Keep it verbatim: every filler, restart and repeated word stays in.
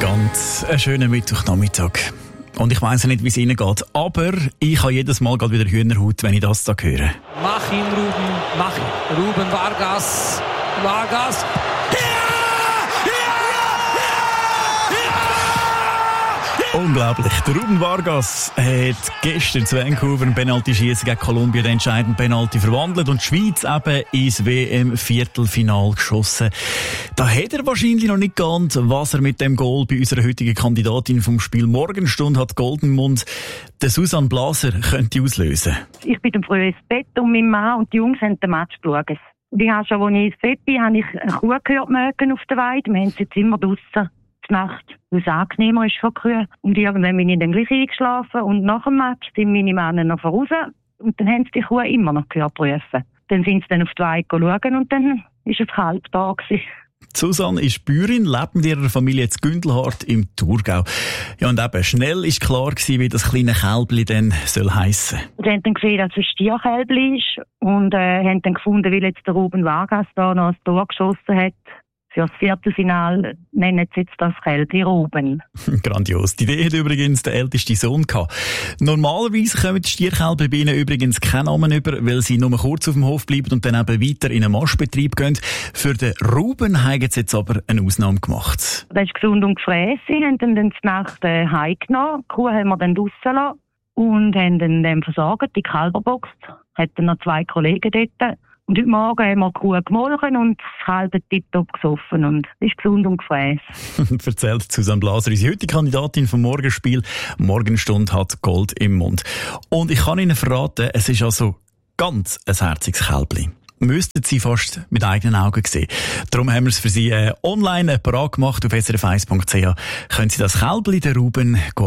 Ganz einen schönen Mittwochnachmittag. Und ich weiss nicht, wie es Ihnen geht, aber ich habe jedes Mal gerade wieder Hühnerhaut, wenn ich das da höre. Mach ihn, Ruben, mach ihn. Ruben Vargas, Vargas. Unglaublich. Der Ruben Vargas hat gestern zu Vancouver ein Penalty-Schießen gegen Kolumbien den entscheidenden Penalty verwandelt und die Schweiz eben ins W M-Viertelfinal geschossen. Da hat er wahrscheinlich noch nicht geahnt, was er mit dem Goal bei unserer heutigen Kandidatin vom Spiel Morgenstund hat Gold im Mund, der Susanne Blaser, könnte auslösen. Ich bin dann früh ins Bett und mein Mann und die Jungs haben den Match geschaut. Und ich habe schon, als ich ins Bett bin, habe ich eine Kuh gehört mögen auf der Weide. Wir haben sie jetzt immer draussen. Die Nacht, weil es angenehmer ist für Kühe. Und irgendwann bin ich dann gleich eingeschlafen und nach dem Match sind meine Männer noch voraus und dann haben sie die Kuh immer noch gehört prüfen. Dann sind sie dann auf die Weide schauen und dann war es halb da gewesen. Susanne ist Bäuerin, lebt mit ihrer Familie in Gündelhardt im Thurgau. Ja, und eben schnell ist klar gewesen, wie das kleine Kälbli dann soll heissen. Sie haben dann gesehen, dass es ein Stierkälbli ist und äh, haben dann gefunden, weil jetzt der Ruben Vargas da noch ein Tor geschossen hat, für das Viertelfinale nennen sie jetzt das Kälbli Ruben. Grandios. Die Idee hat übrigens der älteste Sohn gehabt. Normalerweise kommen die Stierkälber bei ihnen übrigens keinen Namen über, weil sie nur kurz auf dem Hof bleiben und dann eben weiter in einen Mastbetrieb gehen. Für den Ruben haben sie jetzt aber eine Ausnahme gemacht. Das ist gesund und gefrässig, haben dann die Nacht äh, heimgenommen. Die Kuh haben wir dann draussen gelassen und haben dann ähm, versorgt, die Kälberbox. Hatten noch zwei Kollegen dort. Und heute Morgen haben wir die Kuh gemolken und das Kalb tiptop gesoffen und ist gesund und gefräss. Erzählt Susanne Blaser, unsere heutige Kandidatin vom Morgenspiel. Morgenstund hat Gold im Mund. Und ich kann Ihnen verraten, es ist also ganz ein herziges Kälbli. Müssten Sie fast mit eigenen Augen sehen. Darum haben wir es für Sie äh, online parat gemacht. Auf s r f eins punkt c h können Sie das Kälbli, der Ruben,